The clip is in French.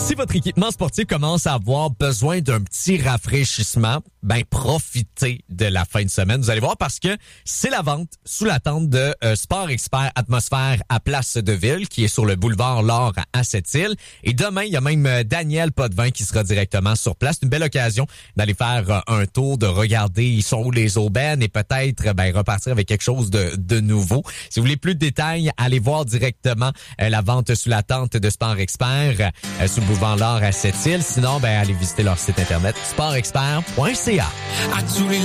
Si votre équipement sportif commence à avoir besoin d'un petit rafraîchissement, ben profitez de la fin de semaine. Vous allez voir parce que c'est la vente sous la tente de Sport Expert Atmosphère à Place de Ville qui est sur le boulevard L'Or à Sept-Îles. Et demain, il y a même Daniel Potvin qui sera directement sur place. Une belle occasion d'aller faire un tour, de regarder ils sont où les aubaines et peut-être repartir avec quelque chose de nouveau. Si vous voulez plus de détails, allez voir directement la vente sous la tente de Sport Expert sous le boulevard L'Or à Sept-Îles. Sinon, allez visiter leur site internet sportexpert.ca.